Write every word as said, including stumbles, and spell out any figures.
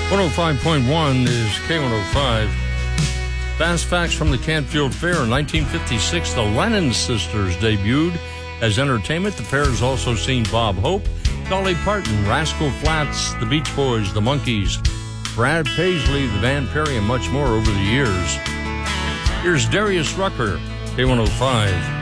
one oh five point one is K one oh five. Fast facts from the Canfield Fair. In nineteen fifty-six, the Lennon Sisters debuted as entertainment. The fair has also seen Bob Hope, Dolly Parton, Rascal Flatts, the Beach Boys, the Monkees, Brad Paisley, the Van Perry, and much more over the years. Here's Darius Rucker, K one oh five.